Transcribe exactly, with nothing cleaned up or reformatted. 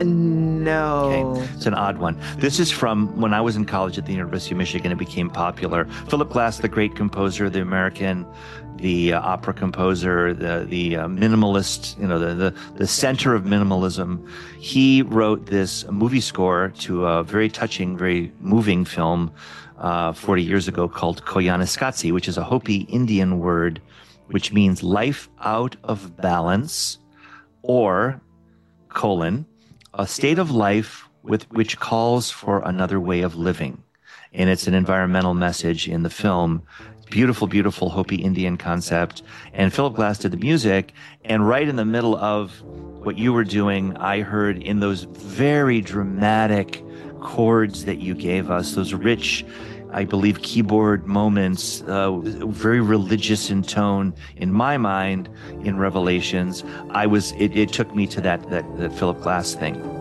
No. Okay, it's an odd one. This is from when I was in college at the University of Michigan. It became popular. Philip Glass, the great composer, the American, the uh, opera composer, the the uh, minimalist, you know, the, the the center of minimalism. He wrote this movie score to a very touching, very moving film uh, forty years ago called Koyaanisqatsi, which is a Hopi Indian word, which means life out of balance, or colon, a state of life with which calls for another way of living. And it's an environmental message in the film. Beautiful, beautiful Hopi Indian concept. And Philip Glass did the music. And right in the middle of what you were doing, I heard in those very dramatic chords that you gave us, those rich, I believe, keyboard moments, uh, very religious in tone in my mind in Revelations. I was, it, it took me to that, that, that Philip Glass thing.